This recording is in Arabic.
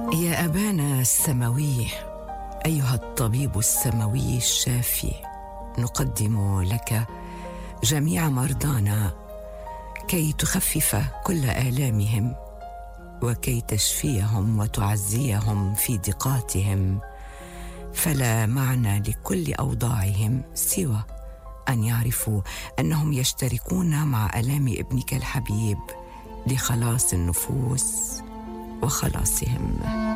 يا أبانا السماوي، أيها الطبيب السماوي الشافي، نقدم لك جميع مرضانا كي تخفف كل آلامهم وكي تشفيهم وتعزيهم في ضيقاتهم، فلا معنى لكل أوضاعهم سوى أن يعرفوا أنهم يشتركون مع آلام ابنك الحبيب لخلاص النفوس وخلاصهم.